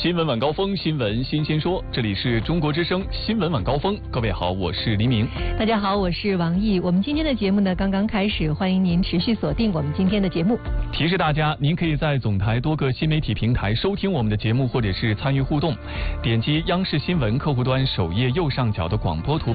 新闻晚高峰，新闻新鲜说，这里是中国之声新闻晚高峰。各位好，我是黎明。 大家好，我是王毅。我们今天的节目呢刚刚开始，欢迎您持续锁定我们今天的节目。 提示大家，您可以在总台多个新媒体平台收听我们的节目，或者是参与互动。点击央视新闻客户端首页右上角的广播图